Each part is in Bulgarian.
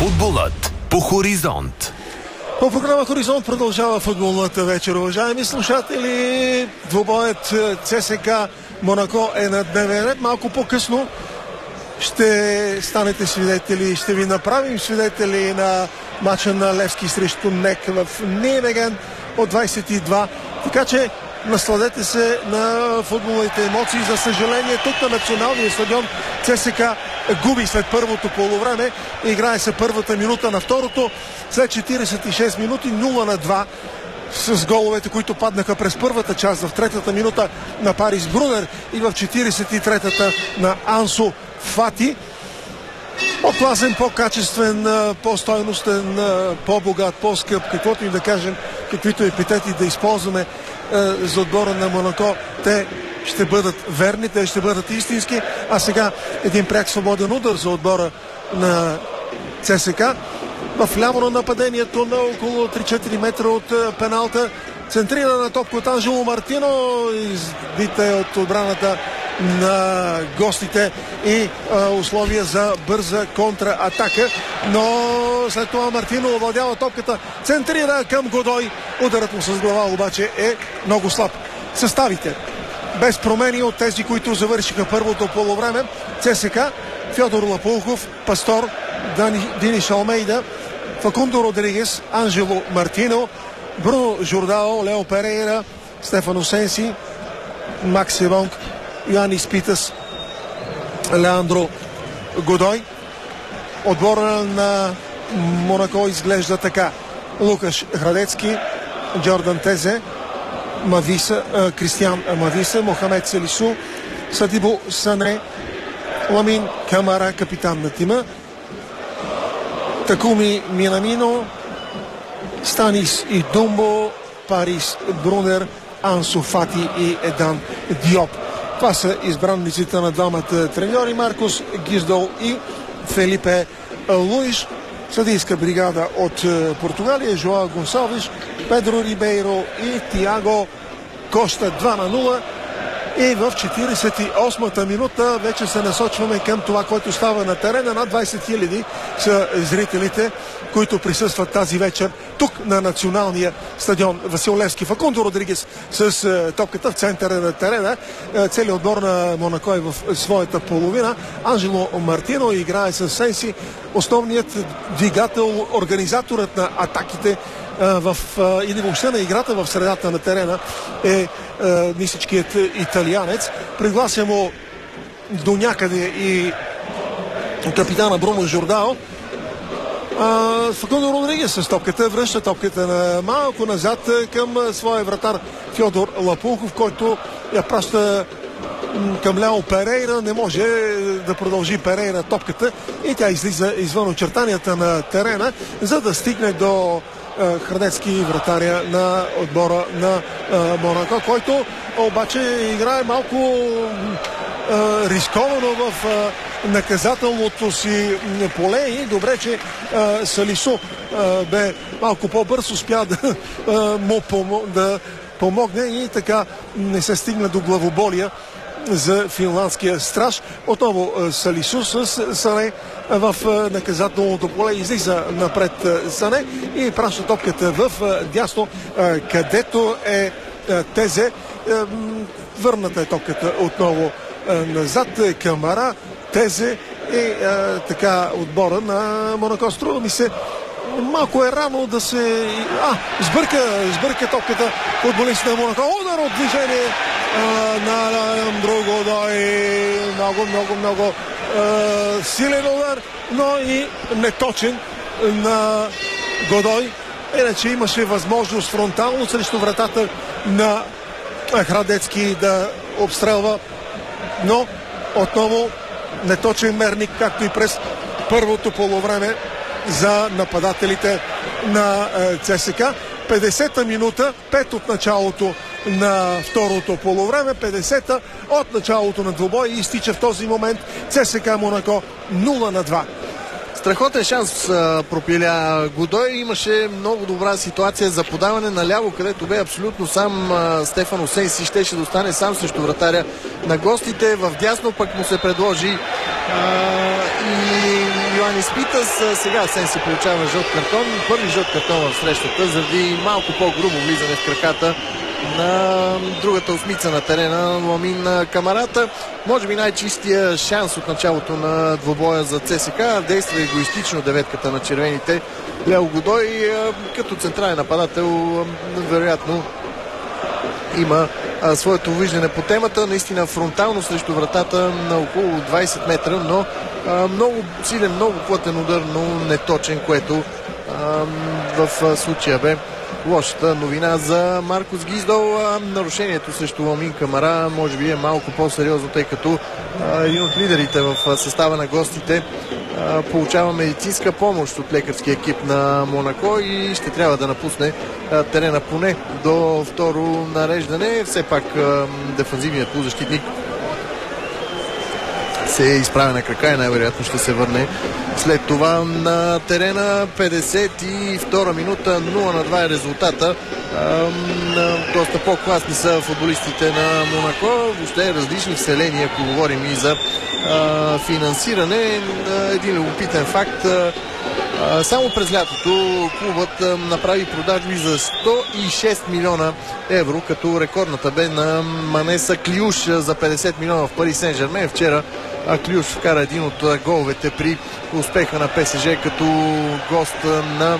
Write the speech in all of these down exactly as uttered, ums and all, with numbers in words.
Футболът по Хоризонт. По програма Хоризонт продължава футболната вечер, уважаеми слушатели. Двубоят ЦСКА Монако е на дневен ред. Малко по-късно ще станете свидетели, ще ви направим свидетели на мача на Левски срещу НЕК в Ниемеген от двайсет и два. Така че насладете се на футболните емоции. За съжаление, тук на националния стадион ЦСКА губи след първото полувреме. Играе се първата минута на второто. След четирийсет и шест минути нула на два с головете, които паднаха през първата част в третата минута на Парис Брунер и в четирийсет и третата на Ансу Фати. По-класен, по-качествен, по-стойностен, по-богат, по-скъп, каквото и да кажем, каквито епитети да използваме за отбора на Монако, те ще бъдат верни, те ще бъдат истински. А сега един пряк свободен удар за отбора на ЦСКА. В ляво на нападението на около три-четири метра от пеналта. Центрира на топка от Анжело Мартино. Избита е от отбраната на гостите и а, условия за бърза контратака. Но след това Мартино овладява топката. Центрира към Годой. Ударът му с глава обаче е много слаб. Съставите без промени от тези, които завършиха първото полувреме. ЦСКА: Фьодор Лапулхов, Пастор, Дани, Диниш Алмейда, Факундо Родригес, Анжело Мартино, Бруно Жордао, Лео Перейра, Стефано Сенси, Макс Евонг, Йоанис Питас, Леандро Годой. Отбора на Монако изглежда така: Лукаш Храдецки, Джордан Тезе, Мависа, э, Кристиан Мависа, Мохамед Селису, Садибо Сане, Ламин Камара, капитан на тима, Такуми Минамино, Станис и Думбо, Парис Брунер, Ансу Фати и Едан Диоп. Това са избранниците на двамата треньори: Маркос Гиздол и Фелипе Луиш. Съдийска бригада от Португалия: Жоао Гонсалвиш, Педро Рибейро и Тиаго Коста. Два на нула. И в четирийсет и осмата минута вече се насочваме към това, което става на терена. Над двайсет хиляди са зрителите, които присъстват тази вечер тук на националния стадион Васил Левски. Факундо Родригес с е, топката в центъра на терена. Е, целият отбор на Монако е в своята половина. Анжело Мартино играе с Сенси. Основният двигател, организаторът на атаките в, или въобще на играта в средата на терена е нисичкият италианец. Приглася му до някъде и капитана Бруно Жордао. Факундо Родригес с топката връща топката на малко назад към своя вратар Фьодор Лапулхов, който я праща към Лео Перейра. Не може да продължи Перейра топката и тя излиза извън очертанията на терена, за да стигне до Храдецки, вратаря на отбора на Монако, който обаче играе малко а, рисковано в а, наказателното си поле и добре, че а, Салисо а, бе малко по-бърз, успя да а, му помо, да помогне и така не се стигна до главоболия за финландския страж. Отново Салису с Сане в наказателното поле. Излиза напред Сане и праща топката в дясно, където е Тезе. Върната е топката отново назад. Камара, Тезе и така отбора на Монако. Струва ми се, малко е рано да се... А, сбърка, сбърка топката футболист на Монако. Удар от движение а, на Леандро Годой. Много, много, много а, силен удар, но и неточен на Годой. Иначе имаше възможност фронтално срещу вратата на Храдецки да обстрелва, но отново неточен мерник, както и през първото полувреме за нападателите на ЦСКА. петдесета минута, пет от началото на второто полувреме, петдесета от началото на двубой и изтича в този момент ЦСКА Монако нула на два. Страхотен шанс а, пропиля Годой. Имаше много добра ситуация за подаване наляво, където бе абсолютно сам а, Стефано Сенси. Щеше да остане сам срещу вратаря на гостите. В дясно пък му се предложи а, и Йоанис Питас. Сега Сенси получава жълт картон. Първи жълт картон в срещата заради малко по-грубо влизане в краката на другата осмица на терена, Ламин Камарата. Може би най-чистия шанс от началото на двобоя за ЦСКА. Действа егоистично деветката на червените. Лео Годой като централен нападател вероятно има а, своето виждане по темата. Наистина фронтално срещу вратата на около двайсет метра, но а, много силен, много плътен удар, но неточен, което а, в а, случая бе лошата новина за Маркос Гиздол. А, нарушението срещу Ламин Камара може би е малко по-сериозно, тъй като а, един от лидерите в а, състава на гостите а, получава медицинска помощ от лекарския екип на Монако и ще трябва да напусне а, терена поне до второ нареждане. Все пак а, дефанзивният полузащитник се изправя на крака и най-вероятно ще се върне след това на терена. петдесет и втора минута, нула на два е резултата. Доста по-класни са футболистите на Монако. Въобще различни вселения, ако говорим и за а, финансиране. Един любопитен факт. А, само през лятото клубът а, направи продажби за сто и шест милиона евро, като рекордната бе на Манеса Клиуш за петдесет милиона в Пари Сен-Жермен. Вчера а Клиуш вкара един от головете при успеха на ПСЖ като гост на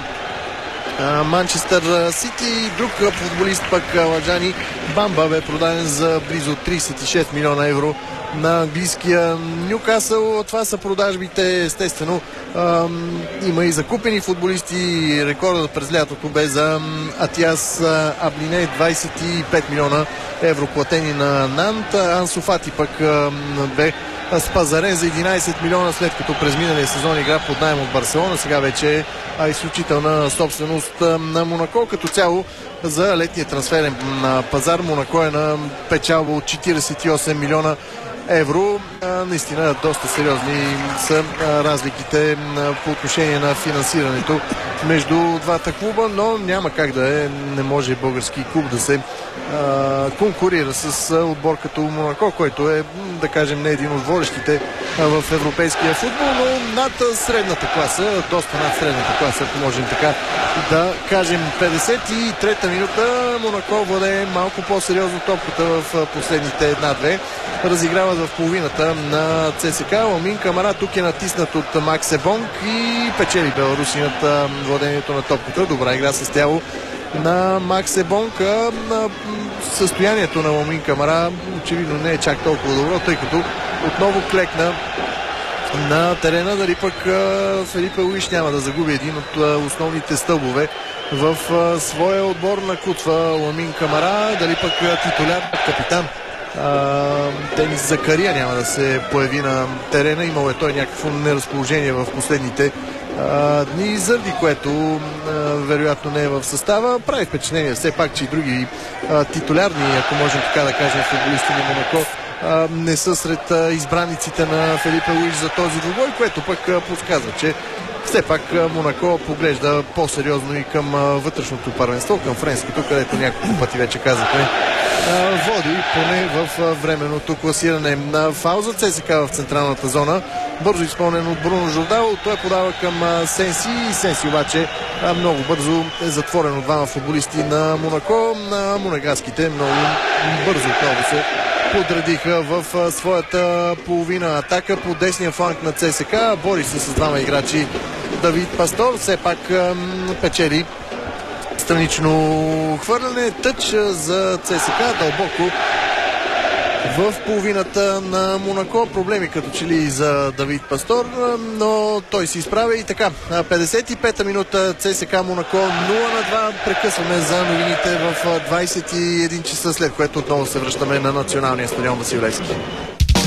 Манчестър Сити. Друг футболист пък, Ладжани Бамба, бе продаден за близо трийсет и шест милиона евро на английския Нюкасъл. Това са продажбите. Естествено има и закупени футболисти. Рекордът през лятото бе за Атиас Аблине, двайсет и пет милиона евро платени на Нант. Ансу Фати пък бе спазарен за единайсет милиона, след като през миналия сезон игра под найем от Барселона. Сега вече е изключителна собственост на Монако. Като цяло за летния трансферен пазар Монако е на печалба от четирийсет и осем милиона евро. Наистина доста сериозни са разликите по отношение на финансирането между двата клуба, но няма как да е, не може български клуб да се а, конкурира с отбор като Монако, който е, да кажем, не един от водещите в европейския футбол, но над средната класа, доста над средната класа, ако можем така да кажем. петдесет и трета минута, Монако владее малко по-сериозно топката в последните една-две. Разиграват в половината на ЦСКА. Ламин Камара тук е натиснат от Макс Ебонг и печели беларусинът владението на топката. Добра игра с тяло на Макс Ебонг. Състоянието на Ламин Камара очевидно не е чак толкова добро, тъй като отново клекна на терена. Дали пък Фелипе Луиш няма да загуби един от основните стълбове в своя отбор на Кутва Ламин Камара. Дали пък титуляр капитан Денис Закария няма да се появи на терена. Имало е той някакво неразположение в последните а, дни, заради което а, вероятно не е в състава. Прави впечатление все пак, че и други а, титулярни, ако можем така да кажем, футболисти на Монако а, не са сред а, избраниците на Фелипе Луиш за този двубой, което пък а, подсказва, че все пак Монако поглежда по-сериозно и към вътрешното първенство, към френското, където няколко пъти вече казахме води поне в временното класиране. На фаул за ЦСКА в централната зона. Бързо изпълнен от Бруно Жордал. Той подава към Сенси и Сенси обаче много бързо е затворен от двама футболисти на Монако. На монегаските много бързо отново се подредиха в своята половина атака по десния фланг на ЦСКА. Бори се с двама играчи. Давид Пастор все пак печели странично хвърляне. Тъч за ЦСКА дълбоко в половината на Монако. Проблеми като че ли за Давид Пастор, но той се изправя и така. петдесет и пета минута, ЦСКА Монако нула на два. Прекъсваме за новините в двайсет и един часа, след което отново се връщаме на националния стадион Васил Левски.